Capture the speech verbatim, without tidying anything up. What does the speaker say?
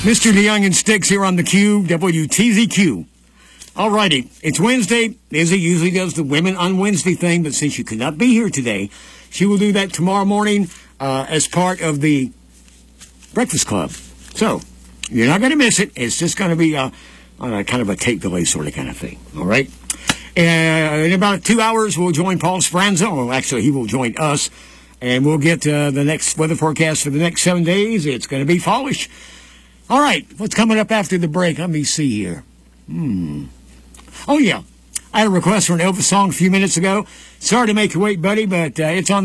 Mister DeYoung and Sticks here on the Q, W T Z Q. Alrighty, it's Wednesday. Izzy usually does the Women on Wednesday thing, but since you could not be here today, she will do that tomorrow morning uh, as part of the Breakfast Club. So, you're not going to miss it. It's just going to be a, on a kind of a tape delay sort of kind of thing. All right? And in about two hours, we'll join Paul Speranza. Well, actually, he will join us. And we'll get uh, the next weather forecast for the next seven days. It's going to be fallish. All right, what's coming up after the break? Let me see here. Hmm. Oh, yeah. I had a request for an Elvis song a few minutes ago. Sorry to make you wait, buddy, but uh, it's on the